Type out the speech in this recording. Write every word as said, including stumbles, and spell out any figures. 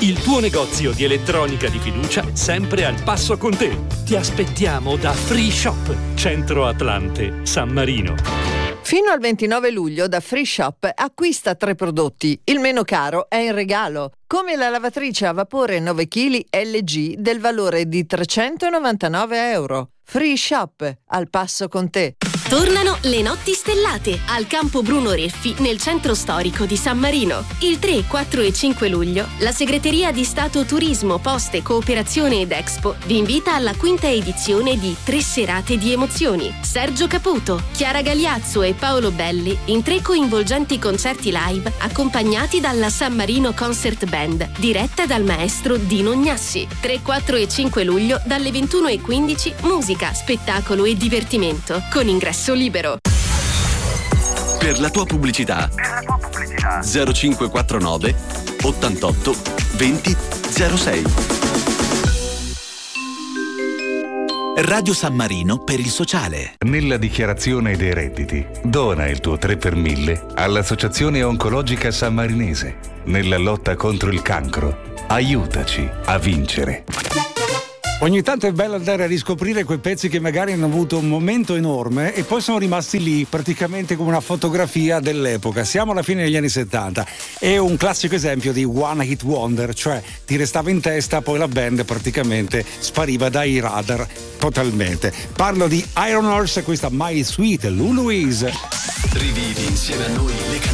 il tuo negozio di elettronica di fiducia sempre al passo con te. Ti aspettiamo da Free Shop, Centro Atlante, San Marino. Fino al ventinove luglio da Free Shop acquista tre prodotti. Il meno caro è in regalo, come la lavatrice a vapore nove chili L G del valore di trecentonovantanove euro. Free Shop, al passo con te. Tornano le notti stellate al Campo Bruno Reffi nel centro storico di San Marino. Il tre, quattro e cinque luglio la Segreteria di Stato Turismo, Poste, Cooperazione ed Expo vi invita alla quinta edizione di Tre serate di emozioni. Sergio Caputo, Chiara Gagliazzo e Paolo Belli in tre coinvolgenti concerti live accompagnati dalla San Marino Concert Band diretta dal maestro Dino Gnassi. tre, quattro e cinque luglio dalle ventuno e quindici musica, spettacolo e divertimento con ingresso libero. Per la tua pubblicità, per la tua pubblicità. zero cinque quattro nove ottantotto venti zero sei. Radio San Marino per il sociale. Nella dichiarazione dei redditi, dona il tuo tre per mille all'Associazione Oncologica Sammarinese. Nella lotta contro il cancro, aiutaci a vincere. Ogni tanto è bello andare a riscoprire quei pezzi che magari hanno avuto un momento enorme e poi sono rimasti lì praticamente come una fotografia dell'epoca. Siamo alla fine degli anni settanta. È un classico esempio di one hit wonder, cioè ti restava in testa, poi la band praticamente spariva dai radar totalmente. Parlo di Iron Horse e questa My Sweet Lou Louise. Rivivi insieme a noi le